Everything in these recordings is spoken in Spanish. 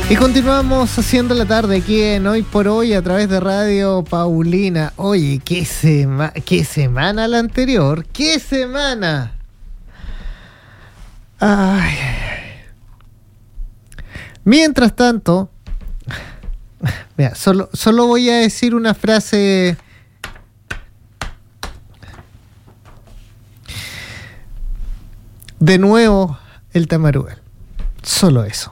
Y continuamos haciendo la tarde aquí en Hoy por Hoy a través de Radio Paulina. Oye, qué semana la anterior, qué semana. Ay. Mientras tanto, mira, solo voy a decir una frase. De nuevo el Tamarugal. Solo eso.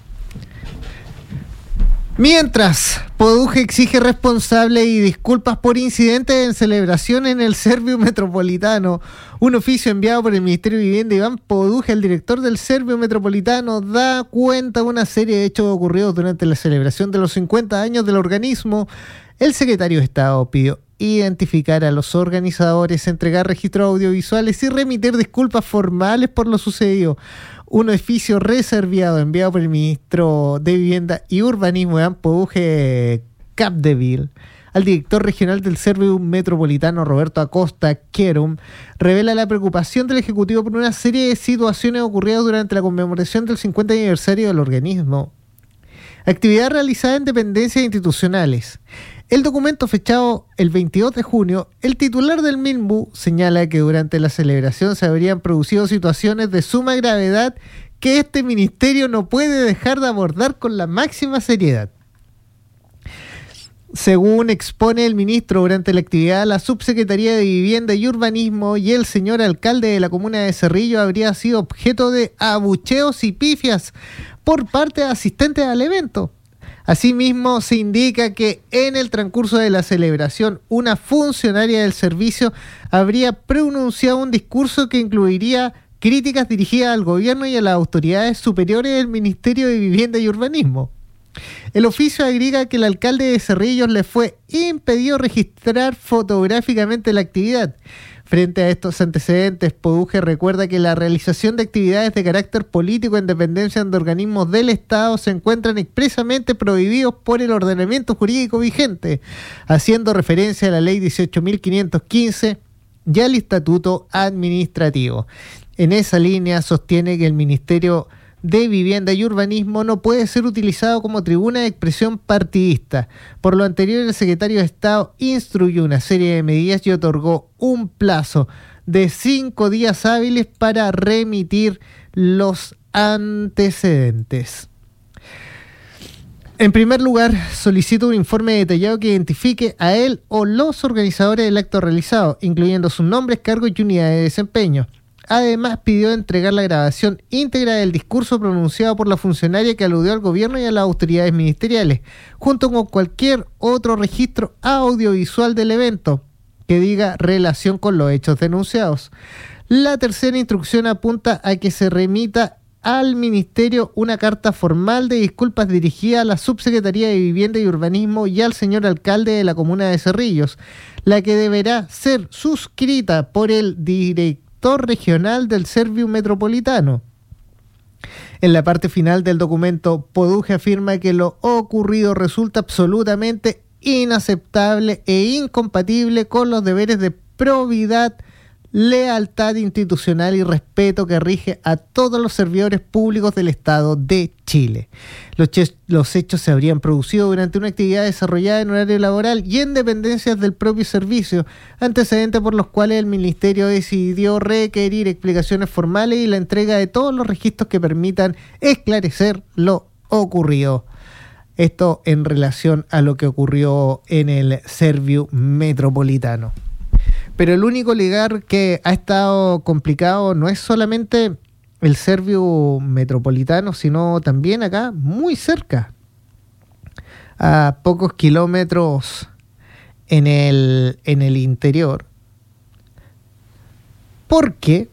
Mientras, Poduje exige responsable y disculpas por incidentes en celebración en el Servio Metropolitano. Un oficio enviado por el Ministerio de Vivienda, Iván Poduje, el director del Servio Metropolitano, da cuenta de una serie de hechos ocurridos durante la celebración de los 50 años del organismo. El secretario de Estado pidió identificar a los organizadores, entregar registros audiovisuales y remitir disculpas formales por lo sucedido. Un oficio reservado enviado por el ministro de Vivienda y Urbanismo, Iván Poduje Capdeville, al director regional del Servio Metropolitano, Roberto Acosta Querum, revela la preocupación del Ejecutivo por una serie de situaciones ocurridas durante la conmemoración del 50 aniversario del organismo. Actividad realizada en dependencias institucionales. El documento fechado el 22 de junio, el titular del MINBU señala que durante la celebración se habrían producido situaciones de suma gravedad que este ministerio no puede dejar de abordar con la máxima seriedad. Según expone el ministro, durante la actividad, la Subsecretaría de Vivienda y Urbanismo y el señor alcalde de la comuna de Cerrillo habría sido objeto de abucheos y pifias por parte de asistentes al evento. Asimismo, se indica que en el transcurso de la celebración, una funcionaria del servicio habría pronunciado un discurso que incluiría críticas dirigidas al gobierno y a las autoridades superiores del Ministerio de Vivienda y Urbanismo. El oficio agrega que el alcalde de Cerrillos le fue impedido registrar fotográficamente la actividad. Frente a estos antecedentes, Poduje recuerda que la realización de actividades de carácter político en dependencia de organismos del Estado se encuentran expresamente prohibidos por el ordenamiento jurídico vigente, haciendo referencia a la Ley 18.515 y al Estatuto Administrativo. En esa línea sostiene que el Ministerio de Vivienda y Urbanismo no puede ser utilizado como tribuna de expresión partidista. Por lo anterior, el secretario de Estado instruyó una serie de medidas y otorgó un plazo de 5 días hábiles para remitir los antecedentes. En primer lugar, solicito un informe detallado que identifique a él o los organizadores del acto realizado, incluyendo sus nombres, cargos y unidades de desempeño. Además, pidió entregar la grabación íntegra del discurso pronunciado por la funcionaria que aludió al gobierno y a las autoridades ministeriales, junto con cualquier otro registro audiovisual del evento que diga relación con los hechos denunciados. La tercera instrucción apunta a que se remita al Ministerio una carta formal de disculpas dirigida a la Subsecretaría de Vivienda y Urbanismo y al señor alcalde de la comuna de Cerrillos, la que deberá ser suscrita por el director regional del Servio Metropolitano. En la parte final del documento, Poduje afirma que lo ocurrido resulta absolutamente inaceptable e incompatible con los deberes de probidad, lealtad institucional y respeto que rige a todos los servidores públicos del Estado de Chile. Los hechos se habrían producido durante una actividad desarrollada en horario laboral y en dependencias del propio servicio, antecedentes por los cuales el Ministerio decidió requerir explicaciones formales y la entrega de todos los registros que permitan esclarecer lo ocurrido. Esto en relación a lo que ocurrió en el Servio Metropolitano. Pero el único lugar que ha estado complicado no es solamente el Servio Metropolitano, sino también acá, muy cerca, a pocos kilómetros en el interior. ¿Por qué?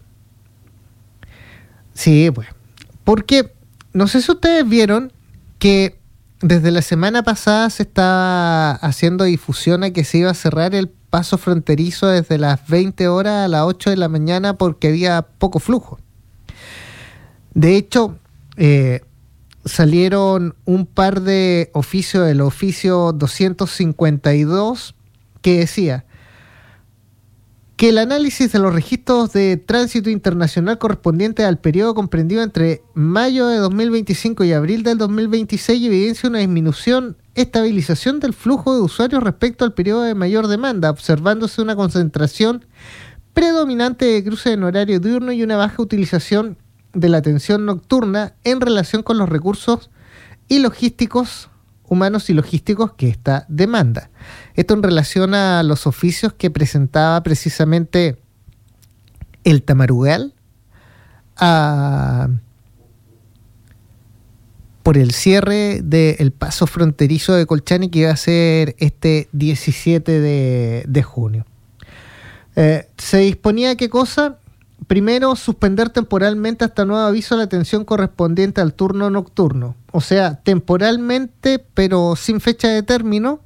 Sí, pues, porque no sé si ustedes vieron que desde la semana pasada se estaba haciendo difusión a que se iba a cerrar el paso fronterizo desde las 20 horas a las 8 de la mañana porque había poco flujo. De hecho, salieron un par de oficios, el oficio 252, que decía que el análisis de los registros de tránsito internacional correspondientes al periodo comprendido entre mayo de 2025 y abril del 2026 evidencia una estabilización del flujo de usuarios respecto al periodo de mayor demanda, observándose una concentración predominante de cruces en horario diurno y una baja utilización de la atención nocturna en relación con los recursos y logísticos humanos y logísticos que esta demanda. Esto en relación a los oficios que presentaba precisamente el Tamarugal por el cierre del paso fronterizo de Colchane, que iba a ser este 17 de junio. Se disponía ¿qué cosa? Primero, suspender temporalmente hasta nuevo aviso la atención correspondiente al turno nocturno. O sea, temporalmente, pero sin fecha de término,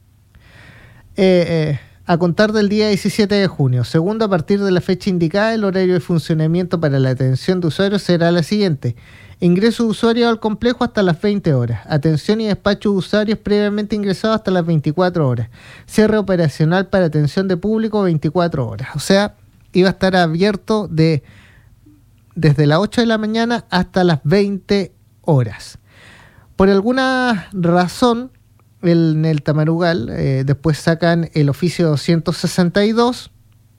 a contar del día 17 de junio. Segundo, a partir de la fecha indicada, el horario de funcionamiento para la atención de usuarios será la siguiente. Ingreso de usuarios al complejo hasta las 20 horas. Atención y despacho de usuarios previamente ingresados hasta las 24 horas. Cierre operacional para atención de público 24 horas. O sea, iba a estar abierto desde las 8 de la mañana hasta las 20 horas. Por alguna razón, en el Tamarugal, después sacan el oficio 262,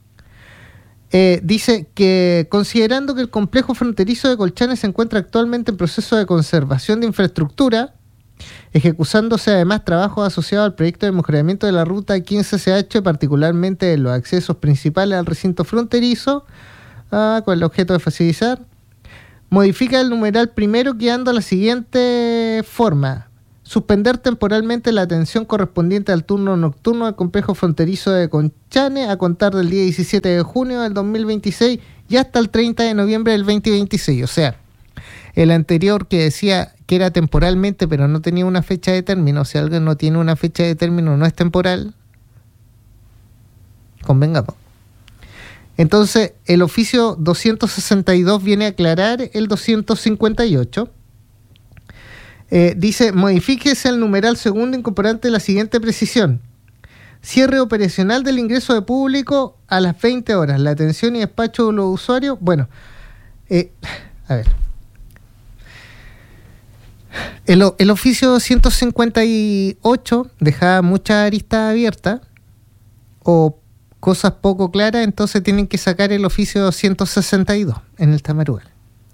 dice que considerando que el complejo fronterizo de Colchane se encuentra actualmente en proceso de conservación de infraestructura, ejecutándose además trabajos asociados al proyecto de mejoramiento de la ruta 15CH, particularmente en los accesos principales al recinto fronterizo, con el objeto de facilitar, modifica el numeral primero quedando la siguiente forma: suspender temporalmente la atención correspondiente al turno nocturno del complejo fronterizo de Colchane a contar del día 17 de junio del 2026 y hasta el 30 de noviembre del 2026. O sea, el anterior que decía que era temporalmente pero no tenía una fecha de término. Si algo no tiene una fecha de término, no es temporal. Convengamos. Entonces, el oficio 262 viene a aclarar el 258. Dice, modifíquese el numeral segundo incorporante la siguiente precisión: cierre operacional del ingreso de público a las 20 horas, la atención y despacho de los usuarios. Bueno, a ver, el oficio 158 dejaba muchas aristas abiertas o cosas poco claras, entonces tienen que sacar el oficio 162 en el Tamarugal.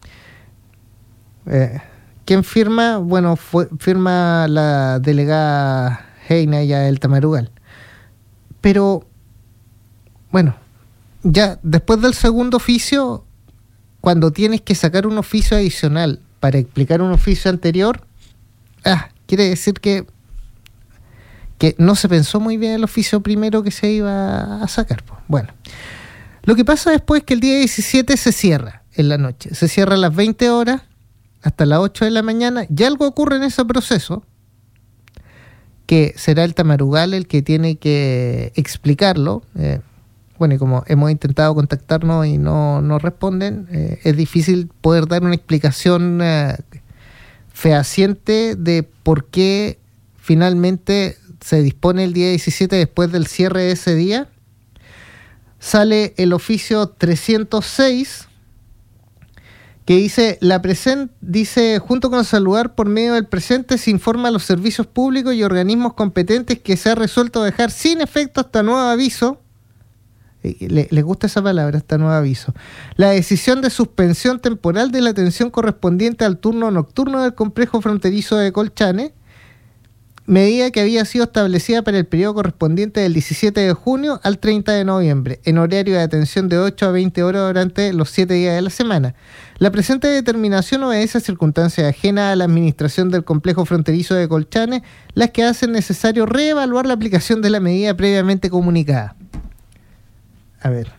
¿Quién firma? Bueno, firma la delegada Heina ya del Tamarugal. Pero, bueno, ya después del segundo oficio, cuando tienes que sacar un oficio adicional para explicar un oficio anterior, quiere decir que no se pensó muy bien el oficio primero que se iba a sacar. Bueno, lo que pasa después es que el día 17 se cierra en la noche. Se cierra a las 20 horas. Hasta las 8 de la mañana, y algo ocurre en ese proceso, que será el Tamarugal el que tiene que explicarlo. Bueno, y como hemos intentado contactarnos y no responden, es difícil poder dar una explicación fehaciente de por qué finalmente se dispone el día 17 después del cierre de ese día. Sale el oficio 306, que dice, junto con saludar por medio del presente, se informa a los servicios públicos y organismos competentes que se ha resuelto dejar sin efecto hasta nuevo aviso. Les gusta esa palabra, hasta nuevo aviso. La decisión de suspensión temporal de la atención correspondiente al turno nocturno del complejo fronterizo de Colchane, medida que había sido establecida para el periodo correspondiente del 17 de junio al 30 de noviembre, en horario de atención de 8 a 20 horas durante los 7 días de la semana. La presente determinación obedece a circunstancias ajenas a la administración del complejo fronterizo de Colchane, las que hacen necesario reevaluar la aplicación de la medida previamente comunicada. A ver.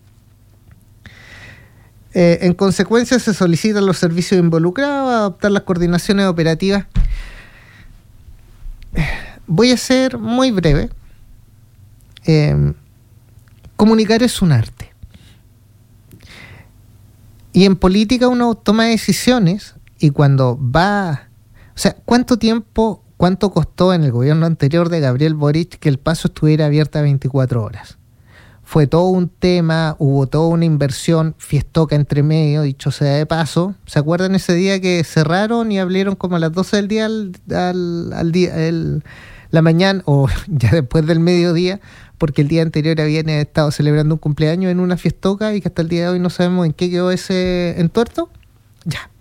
En consecuencia, se solicitan los servicios involucrados a adoptar las coordinaciones operativas. Voy a ser muy breve. Comunicar es un arte. Y en política uno toma decisiones y cuando va... O sea, ¿cuánto costó en el gobierno anterior de Gabriel Boric que el paso estuviera abierto a 24 horas? fue todo un tema, hubo toda una inversión, fiestoca entre medio, dicho sea de paso. ¿Se acuerdan ese día que cerraron y abrieron como a las 12 del día al día, la mañana, o ya después del mediodía, porque el día anterior habían estado celebrando un cumpleaños en una fiestoca y que hasta el día de hoy no sabemos en qué quedó ese entuerto? Ya.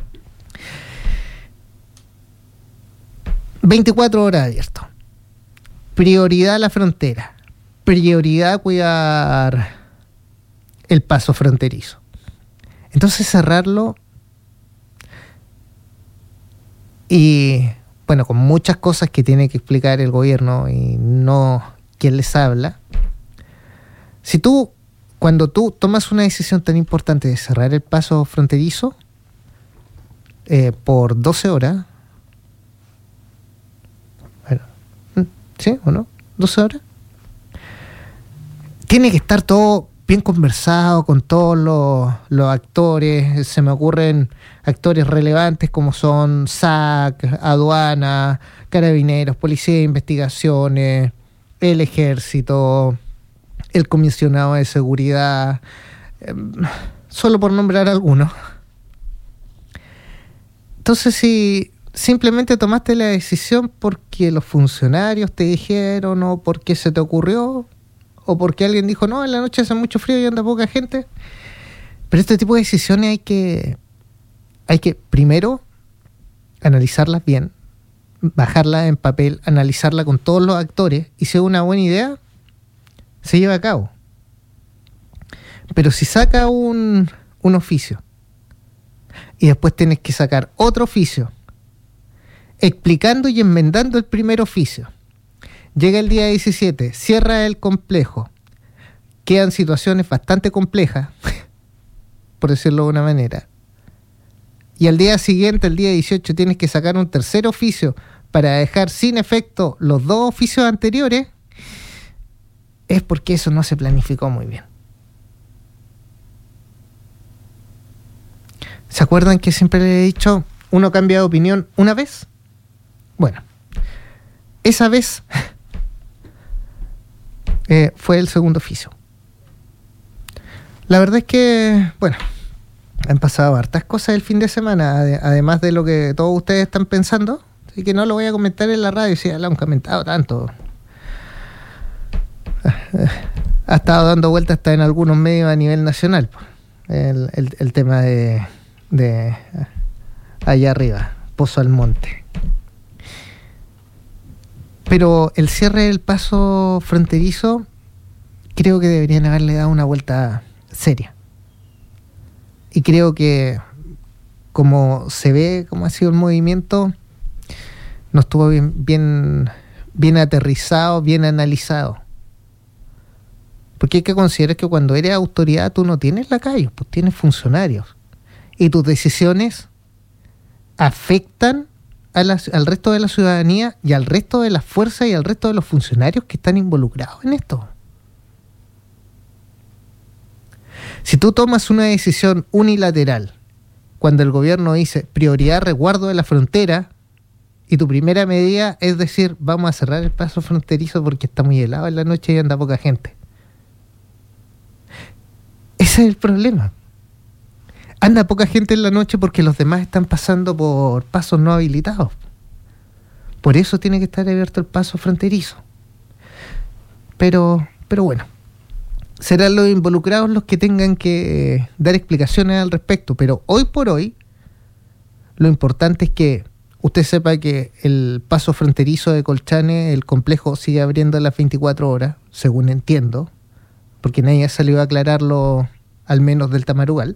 24 horas abierto. Prioridad a la frontera. Prioridad cuidar el paso fronterizo. Entonces cerrarlo y bueno, con muchas cosas que tiene que explicar el gobierno y no quien les habla. Cuando tú tomas una decisión tan importante de cerrar el paso fronterizo por 12 horas, bueno, ¿sí o no? 12 horas. Tiene que estar todo bien conversado con todos los actores. Se me ocurren actores relevantes como son SAC, aduana, carabineros, policía de investigaciones, el ejército, el comisionado de seguridad, solo por nombrar algunos. Entonces, si simplemente tomaste la decisión porque los funcionarios te dijeron o porque se te ocurrió, o porque alguien dijo, no, en la noche hace mucho frío y anda poca gente. Pero este tipo de decisiones hay que primero analizarlas bien, bajarlas en papel, analizarla con todos los actores, y si es una buena idea, se lleva a cabo. Pero si saca un oficio y después tienes que sacar otro oficio explicando y enmendando el primer oficio, llega el día 17, cierra el complejo, quedan situaciones bastante complejas, por decirlo de una manera, y al día siguiente, el día 18, tienes que sacar un tercer oficio para dejar sin efecto los dos oficios anteriores, es porque eso no se planificó muy bien. ¿Se acuerdan que siempre les he dicho, uno cambia de opinión una vez? Bueno, esa vez fue el segundo oficio. La verdad es que, bueno, han pasado hartas cosas el fin de semana, además de lo que todos ustedes están pensando, así que no lo voy a comentar en la radio, si ya lo han comentado tanto. Ha estado dando vueltas hasta en algunos medios a nivel nacional, el tema de allá arriba, Pozo Almonte. Pero el cierre del paso fronterizo, creo que deberían haberle dado una vuelta seria. Y creo que, como se ve, como ha sido el movimiento, no estuvo bien aterrizado, bien analizado. Porque hay que considerar que cuando eres autoridad tú no tienes lacayos, pues tienes funcionarios. Y tus decisiones afectan al resto de la ciudadanía y al resto de las fuerzas y al resto de los funcionarios que están involucrados en esto. Si tú tomas una decisión unilateral cuando el gobierno dice prioridad resguardo de la frontera y tu primera medida es decir vamos a cerrar el paso fronterizo porque está muy helado en la noche y anda poca gente, ese es el problema. Anda poca gente en la noche porque los demás están pasando por pasos no habilitados. Por eso tiene que estar abierto el paso fronterizo. Pero bueno, serán los involucrados los que tengan que dar explicaciones al respecto. Pero hoy por hoy, lo importante es que usted sepa que el paso fronterizo de Colchane, el complejo sigue abriendo a las 24 horas, según entiendo, porque nadie ha salido a aclararlo, al menos del Tamarugal.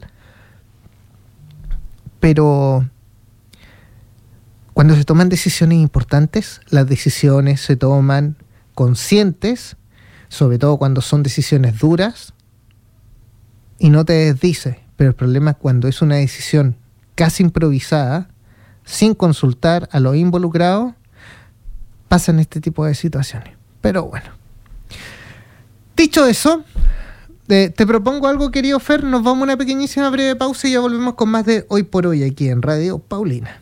Pero cuando se toman decisiones importantes, las decisiones se toman conscientes, sobre todo cuando son decisiones duras, y no te desdices. Pero el problema es cuando es una decisión casi improvisada, sin consultar a los involucrados, pasan este tipo de situaciones. Pero bueno, dicho eso, te propongo algo, querido Fer. Nos vamos a una pequeñísima breve pausa y ya volvemos con más de Hoy por Hoy aquí en Radio Paulina.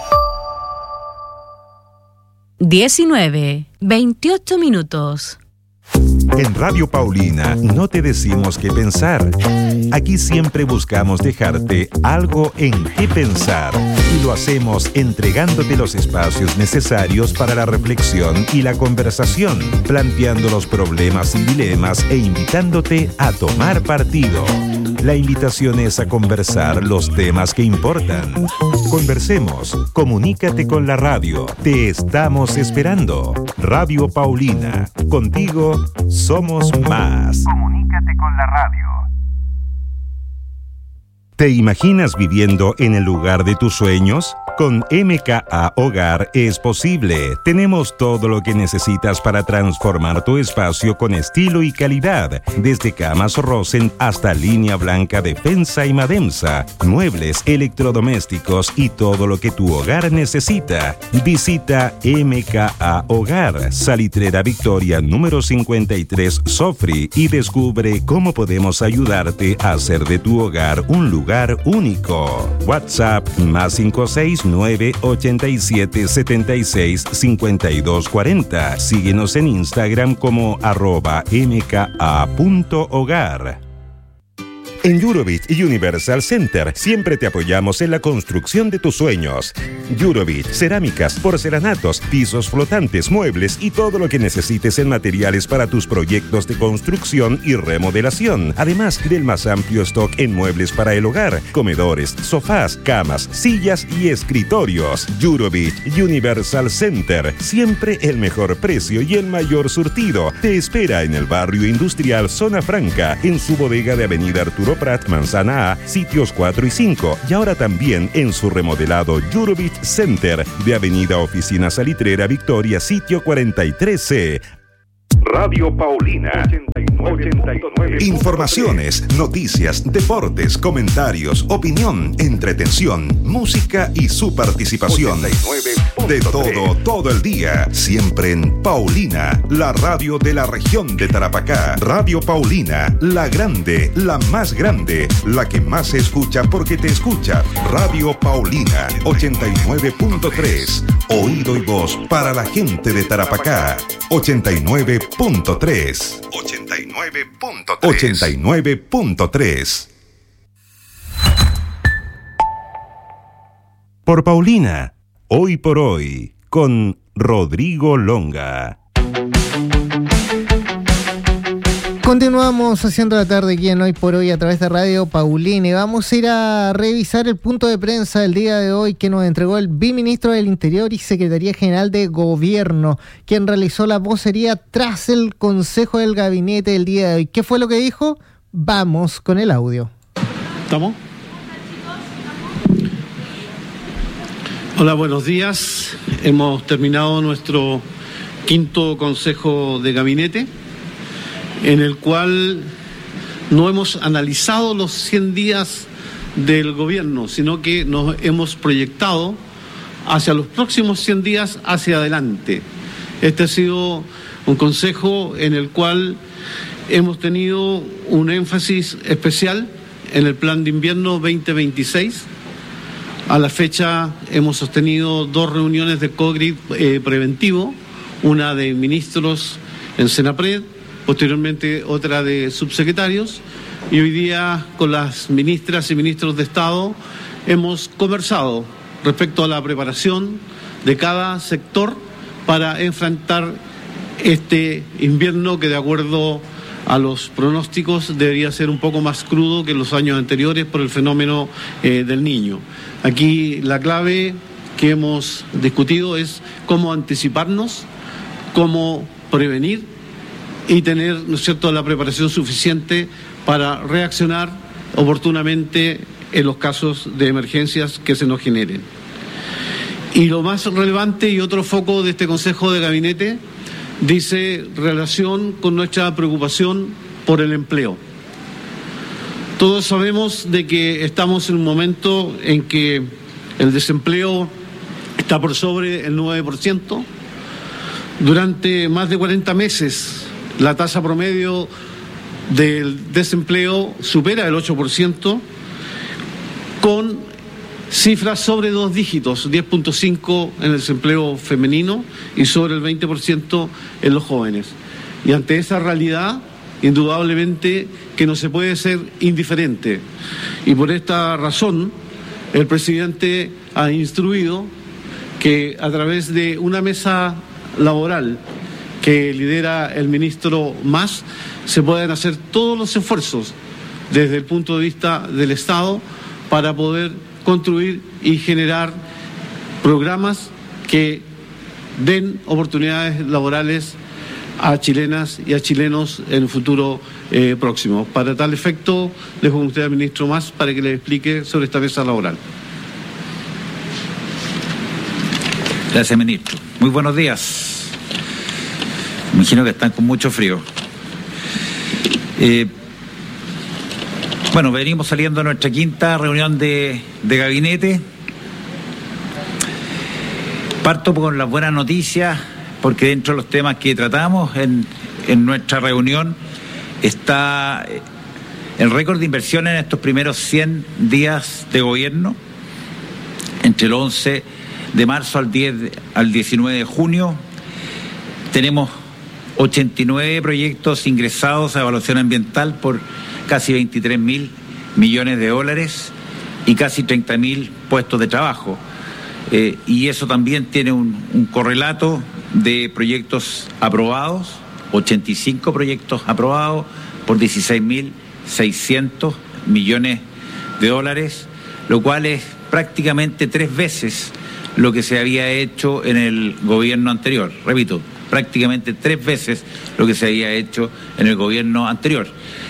...19:28. En Radio Paulina no te decimos qué pensar. Aquí siempre buscamos dejarte algo en qué pensar y lo hacemos entregándote los espacios necesarios para la reflexión y la conversación, planteando los problemas y dilemas e invitándote a tomar partido. La invitación es a conversar los temas que importan. Conversemos, comunícate con la radio. Te estamos esperando. Radio Paulina, contigo somos más. Comunícate con la radio. ¿Te imaginas viviendo en el lugar de tus sueños? Con MKA Hogar es posible. Tenemos todo lo que necesitas para transformar tu espacio con estilo y calidad. Desde camas Rosen hasta línea blanca Defensa y Mademsa, muebles, electrodomésticos y todo lo que tu hogar necesita. Visita MKA Hogar, Salitrera Victoria número 53 Sofri y descubre cómo podemos ayudarte a hacer de tu hogar un lugar único. WhatsApp +56 987 76 52 40. Síguenos en Instagram como @mka.hogar. En Eurobit Universal Center siempre te apoyamos en la construcción de tus sueños. Eurobit, cerámicas, porcelanatos, pisos flotantes, muebles y todo lo que necesites en materiales para tus proyectos de construcción y remodelación. Además del más amplio stock en muebles para el hogar, comedores, sofás, camas, sillas y escritorios. Eurobit Universal Center, siempre el mejor precio y el mayor surtido. Te espera en el barrio industrial Zona Franca, en su bodega de Avenida Arturo Prat, Manzana A, sitios 4 y 5, y ahora también en su remodelado Eurobit Center de Avenida Oficina Salitrera Victoria, sitio 43C. Radio Paulina 89. Informaciones, noticias, deportes, comentarios, opinión, entretención, música y su participación. 89. De todo el día. Siempre en Paulina, la radio de la región de Tarapacá. Radio Paulina, la grande, la más grande, la que más se escucha porque te escucha. Radio Paulina 89.3. Oído y voz para la gente de Tarapacá. 89.3. 89.3. Por Paulina, hoy por hoy, con Rodrigo Longa. Continuamos haciendo la tarde aquí en Hoy por Hoy a través de Radio Paulina y vamos a ir a revisar el punto de prensa del día de hoy que nos entregó el viceministro del Interior y Secretaría General de Gobierno, quien realizó la vocería tras el Consejo del Gabinete del día de hoy. ¿Qué fue lo que dijo? Vamos con el audio. ¿Estamos? Hola, buenos días. Hemos terminado nuestro quinto Consejo de Gabinete, en el cual no hemos analizado los 100 días del gobierno, sino que nos hemos proyectado hacia los próximos 100 días hacia adelante. Este ha sido un consejo en el cual hemos tenido un énfasis especial en el plan de invierno 2026. A la fecha hemos sostenido 2 reuniones de COGRID preventivo, una de ministros en Senapred, posteriormente otra de subsecretarios, y hoy día con las ministras y ministros de Estado hemos conversado respecto a la preparación de cada sector para enfrentar este invierno que, de acuerdo a los pronósticos, debería ser un poco más crudo que los años anteriores por el fenómeno del Niño. Aquí la clave que hemos discutido es cómo anticiparnos, cómo prevenir y tener, ¿no es cierto?, la preparación suficiente para reaccionar oportunamente en los casos de emergencias que se nos generen. Y lo más relevante y otro foco de este Consejo de Gabinete dice relación con nuestra preocupación por el empleo. Todos sabemos de que estamos en un momento en que el desempleo está por sobre el 9%. Durante más de 40 meses la tasa promedio del desempleo supera el 8%, con cifras sobre 2 dígitos, 10.5 en el desempleo femenino y sobre el 20% en los jóvenes. Y ante esa realidad, indudablemente que no se puede ser indiferente. Y por esta razón, el presidente ha instruido que a través de una mesa laboral que lidera el ministro Mas, se puedan hacer todos los esfuerzos desde el punto de vista del Estado para poder construir y generar programas que den oportunidades laborales a chilenas y a chilenos en el futuro próximo. Para tal efecto, dejo con usted al ministro Mas para que le explique sobre esta mesa laboral. Gracias, ministro. Muy buenos días. Me imagino que están con mucho frío. Bueno, venimos saliendo de nuestra quinta reunión de gabinete. Parto con las buenas noticias, porque dentro de los temas que tratamos en nuestra reunión está el récord de inversión en estos primeros 100 días de gobierno, entre el 11 de marzo al 19 de junio. Tenemos 89 proyectos ingresados a evaluación ambiental por casi 23.000 millones de dólares y casi 30.000 puestos de trabajo. Y eso también tiene un correlato de proyectos aprobados, 85 proyectos aprobados por 16.600 millones de dólares, lo cual es prácticamente 3 veces lo que se había hecho en el gobierno anterior. Repito, prácticamente 3 veces lo que se había hecho en el gobierno anterior.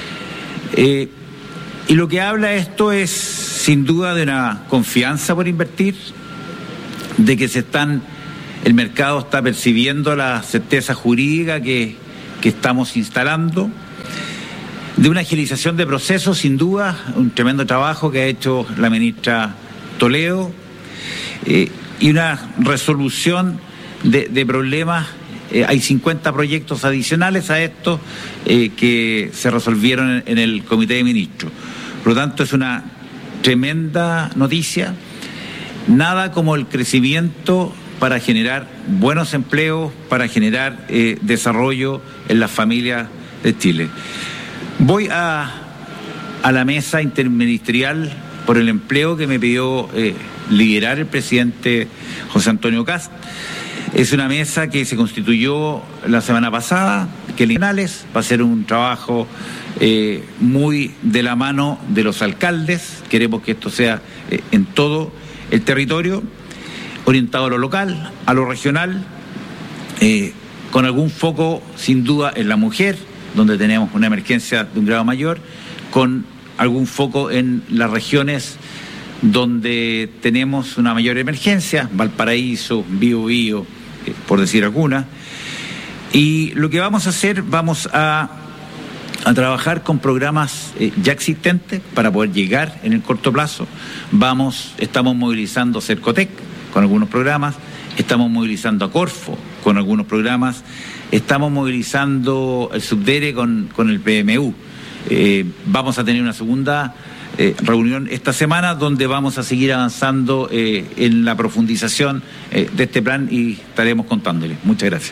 Y lo que habla esto es sin duda de una confianza por invertir, de que el mercado está percibiendo la certeza jurídica que estamos instalando, de una agilización de procesos, sin duda, un tremendo trabajo que ha hecho la ministra Toledo, y una resolución de problemas. Hay 50 proyectos adicionales a estos que se resolvieron en el Comité de Ministros. Por lo tanto, es una tremenda noticia. Nada como el crecimiento para generar buenos empleos, para generar desarrollo en las familias de Chile. Voy a la mesa interministerial por el empleo que me pidió liderar el presidente José Antonio Kast. Es una mesa que se constituyó la semana pasada, que va a hacer un trabajo muy de la mano de los alcaldes. Queremos que esto sea en todo el territorio, orientado a lo local, a lo regional, con algún foco sin duda en la mujer, donde tenemos una emergencia de un grado mayor, con algún foco en las regiones donde tenemos una mayor emergencia, Valparaíso, Biobío, por decir alguna. Y lo que vamos a hacer, vamos a trabajar con programas ya existentes para poder llegar en el corto plazo. Estamos movilizando Cercotec con algunos programas, estamos movilizando a Corfo con algunos programas, estamos movilizando el Subdere con el PMU. Vamos a tener una segunda reunión esta semana donde vamos a seguir avanzando en la profundización de este plan y estaremos contándoles. Muchas gracias.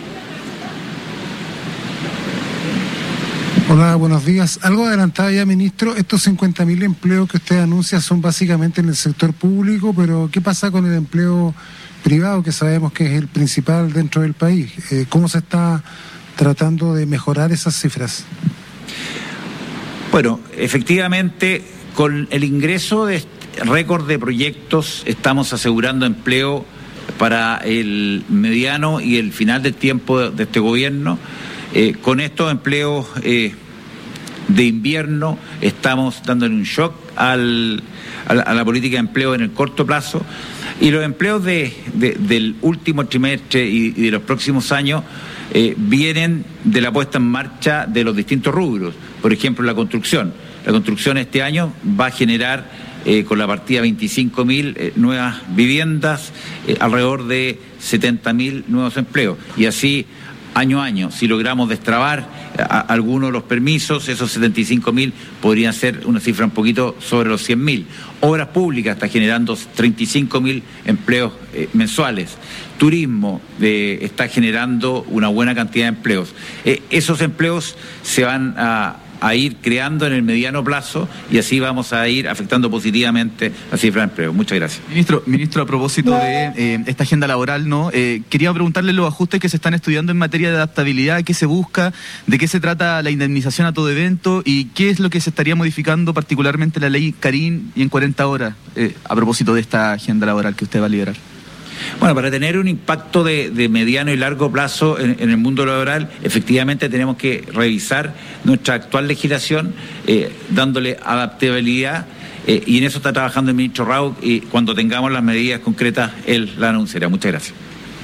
Hola, buenos días. Algo adelantado ya, ministro. Estos 50.000 empleos que usted anuncia son básicamente en el sector público, pero ¿qué pasa con el empleo privado, que sabemos que es el principal dentro del país? ¿Cómo se está tratando de mejorar esas cifras? Bueno, efectivamente, con el ingreso de récord de proyectos estamos asegurando empleo para el mediano y el final del tiempo de este gobierno. Con estos empleos de invierno estamos dándole un shock a la política de empleo en el corto plazo, y los empleos del último trimestre y de los próximos años vienen de la puesta en marcha de los distintos rubros. Por ejemplo, la construcción. La construcción este año va a generar con la partida 25.000 nuevas viviendas, alrededor de 70.000 nuevos empleos. Y así año a año. Si logramos destrabar algunos de los permisos, esos 75.000 podrían ser una cifra un poquito sobre los 100.000. Obras públicas está generando 35.000 empleos mensuales. Turismo está generando una buena cantidad de empleos. Esos empleos se van a ir creando en el mediano plazo y así vamos a ir afectando positivamente la cifra de empleo. Muchas gracias. Ministro, a propósito de esta agenda laboral, ¿no? Quería preguntarle los ajustes que se están estudiando en materia de adaptabilidad, qué se busca, de qué se trata la indemnización a todo evento y qué es lo que se estaría modificando particularmente la ley Karin y en 40 horas a propósito de esta agenda laboral que usted va a liderar. Bueno, para tener un impacto de mediano y largo plazo en el mundo laboral, efectivamente tenemos que revisar nuestra actual legislación, dándole adaptabilidad, y en eso está trabajando el ministro Raúl, y cuando tengamos las medidas concretas, él la anunciará. Muchas gracias.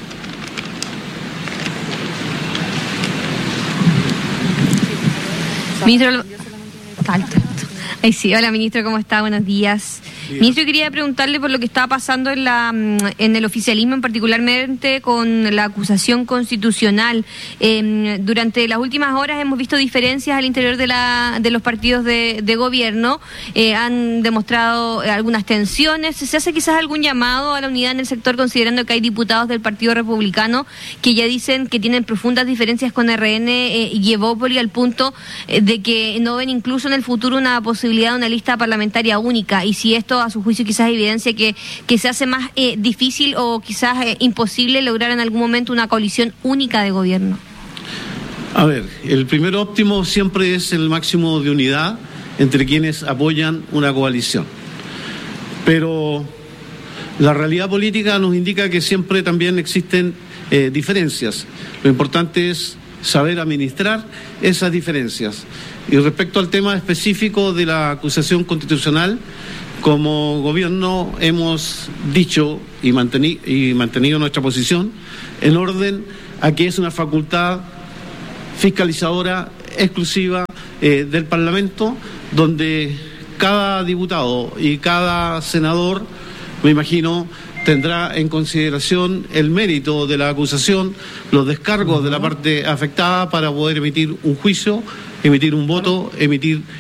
Ministro, Ay, sí, hola ministro, ¿cómo está? Buenos días. Ministro, quería preguntarle por lo que está pasando en el oficialismo, particularmente con la acusación constitucional. Durante las últimas horas hemos visto diferencias al interior de los partidos de gobierno. Han demostrado algunas tensiones. ¿Se hace quizás algún llamado a la unidad en el sector, considerando que hay diputados del Partido Republicano que ya dicen que tienen profundas diferencias con RN y Evópoli, al punto de que no ven incluso en el futuro una posibilidad de una lista parlamentaria única? Y si esto, a su juicio, quizás evidencia que se hace más difícil o quizás imposible lograr en algún momento una coalición única de gobierno. A ver, el primer óptimo siempre es el máximo de unidad entre quienes apoyan una coalición. Pero la realidad política nos indica que siempre también existen diferencias. Lo importante es saber administrar esas diferencias. Y respecto al tema específico de la acusación constitucional, como gobierno hemos dicho y mantenido nuestra posición en orden a que es una facultad fiscalizadora exclusiva del Parlamento, donde cada diputado y cada senador, me imagino, tendrá en consideración el mérito de la acusación, los descargos de la parte afectada para poder emitir un juicio, emitir un voto, emitir